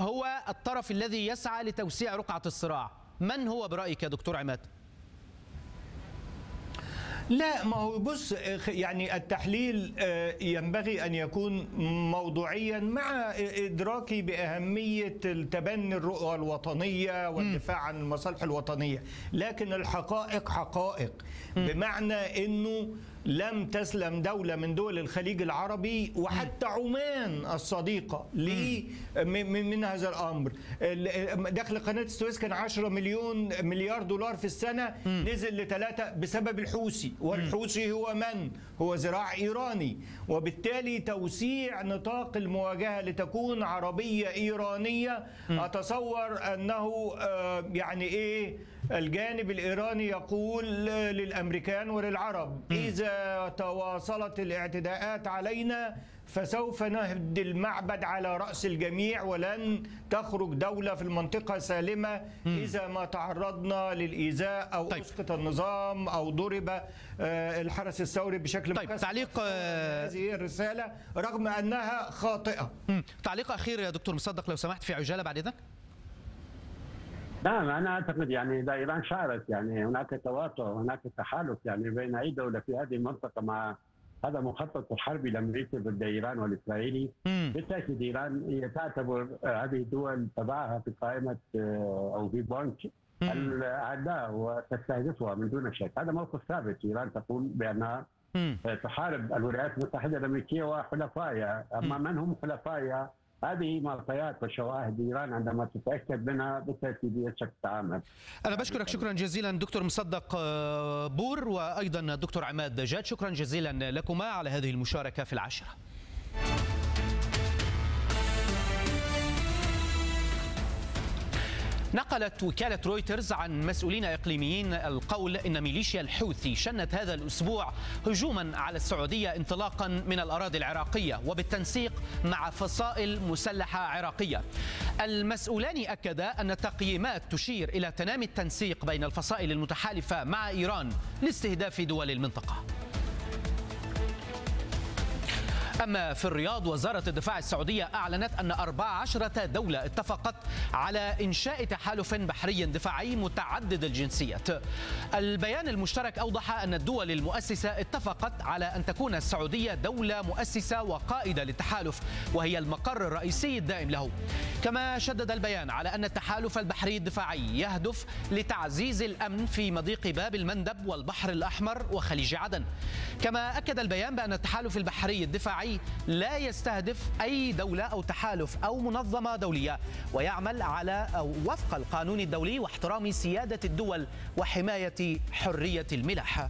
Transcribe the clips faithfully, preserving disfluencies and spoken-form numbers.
هو الطرف الذي يسعى لتوسيع رقعة الصراع؟ من هو برأيك يا دكتور عماد؟ لا، ما هو بص، يعني التحليل ينبغي أن يكون موضوعيا مع إدراكي بأهمية تبني الرؤى الوطنية والدفاع عن المصالح الوطنية، لكن الحقائق حقائق، بمعنى أنه لم تسلم دولة من دول الخليج العربي وحتى عمان الصديقة لي من هذا الأمر. دخل قناة السويس كان عشرة مليون مليار دولار في السنة، نزل لثلاثة بسبب الحوثي، والحوثي هو من؟ هو ذراع إيراني، وبالتالي توسيع نطاق المواجهة لتكون عربية إيرانية، أتصور أنه يعني إيه، الجانب الإيراني يقول للأمريكان وللعرب إذا تواصلت الاعتداءات علينا فسوف نهد المعبد على رأس الجميع، ولن تخرج دولة في المنطقة سالمة إذا ما تعرضنا للإيذاء أو طيب. أسقط النظام أو ضرب الحرس الثوري بشكل طيب. تعليق هذه الرسالة رغم أنها خاطئة. تعليق أخير يا دكتور مصدق لو سمحت في عجالة بعد إذنك. نعم، أنا أعتقد يعني إذا إيران شعرت يعني هناك تواتر وهناك تحالف يعني بين أي دولة في هذه المنطقة مع هذا مخطط الحربي الأمريكي ضد إيران والإسرائيلي، بالتأكيد إيران تعتبر هذه الدول تضعها في قائمة أو في بنك الأعداء وتستهدفها من دون شك. هذا موقف ثابت. إيران تقول بأنها تحارب الولايات المتحدة الأمريكية وحلفائها، أما من هم حلفائها؟ هذه معطيات وشواهد إيران عندما تتأكد منها بالتأكيد يشك التعامل. أنا بشكرك شكرا جزيلا دكتور مصدق بور وأيضا الدكتور عماد جاد، شكرا جزيلا لكما على هذه المشاركة في العشرة. نقلت وكالة رويترز عن مسؤولين إقليميين القول إن ميليشيا الحوثي شنت هذا الأسبوع هجوما على السعودية انطلاقا من الأراضي العراقية وبالتنسيق مع فصائل مسلحة عراقية. المسؤولان أكدا أن التقييمات تشير إلى تنامي التنسيق بين الفصائل المتحالفة مع إيران لاستهداف دول المنطقة. أما في الرياض، وزارة الدفاع السعودية أعلنت أن أربع عشرة دولة اتفقت على إنشاء تحالف بحري دفاعي متعدد الجنسيات. البيان المشترك أوضح أن الدول المؤسسة اتفقت على أن تكون السعودية دولة مؤسسة وقائدة للتحالف، وهي المقر الرئيسي الدائم له. كما شدد البيان على أن التحالف البحري الدفاعي يهدف لتعزيز الأمن في مضيق باب المندب والبحر الأحمر وخليج عدن. كما أكد البيان بأن التحالف البحري الدفاعي لا يستهدف أي دولة أو تحالف أو منظمة دولية، ويعمل على أو وفق القانون الدولي واحترام سيادة الدول وحماية حرية الملاحة.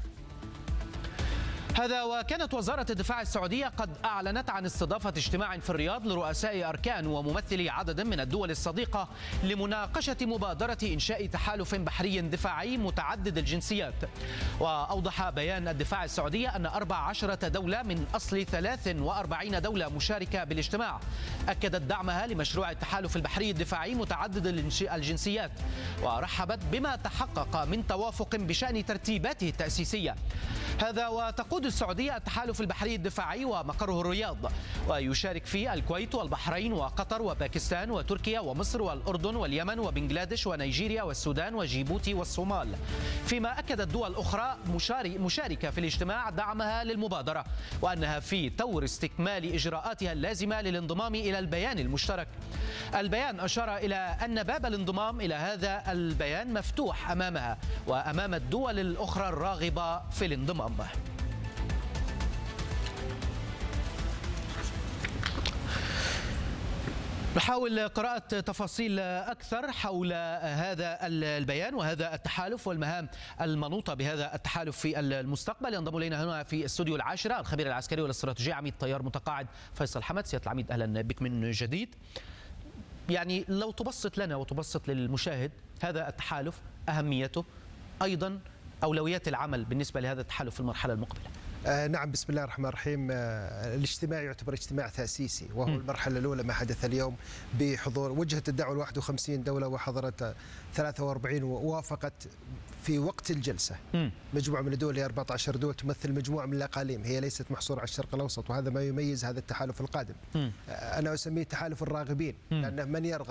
هذا وكانت وزارة الدفاع السعودية قد أعلنت عن استضافة اجتماع في الرياض لرؤساء أركان وممثلي عدد من الدول الصديقة لمناقشة مبادرة إنشاء تحالف بحري دفاعي متعدد الجنسيات. وأوضح بيان الدفاع السعودية أن أربع عشرة دولة من أصل ثلاث وأربعين دولة مشاركة بالاجتماع أكدت دعمها لمشروع التحالف البحري الدفاعي متعدد الجنسيات، ورحبت بما تحقق من توافق بشأن ترتيباته التأسيسية. هذا وتقود السعودية التحالف البحري الدفاعي ومقره الرياض، ويشارك فيه الكويت والبحرين وقطر وباكستان وتركيا ومصر والأردن واليمن وبنغلاديش ونيجيريا والسودان وجيبوتي والصومال. فيما أكدت دول أخرى مشاركة في الاجتماع دعمها للمبادرة، وأنها في طور استكمال إجراءاتها اللازمة للانضمام إلى البيان المشترك. البيان أشار إلى أن باب الانضمام إلى هذا البيان مفتوح أمامها وأمام الدول الأخرى الراغبة في الانضمام. نحاول قراءة تفاصيل أكثر حول هذا البيان وهذا التحالف والمهام المنوطة بهذا التحالف في المستقبل. ينضم إلينا هنا في استوديو العاشرة الخبير العسكري والاستراتيجي عميد طيار متقاعد فيصل حمد. سيادة العميد أهلا بك من جديد. يعني لو تبسط لنا وتبسط للمشاهد هذا التحالف، أهميته، أيضا أولويات العمل بالنسبة لهذا التحالف في المرحلة المقبلة. آه نعم، بسم الله الرحمن الرحيم. آه الاجتماع يعتبر اجتماع تأسيسي، وهو م. المرحلة الأولى ما حدث اليوم بحضور وجهة الدعوة واحد وخمسين دولة وحضرت ثلاثة وأربعين، ووافقت في وقت الجلسة م. مجموعة من الدول، أربعة عشر دول تمثل مجموعة من الأقاليم، هي ليست محصورة على الشرق الأوسط، وهذا ما يميز هذا التحالف القادم. م. آه أنا أسميه تحالف الراغبين، م. لأنه من يرغب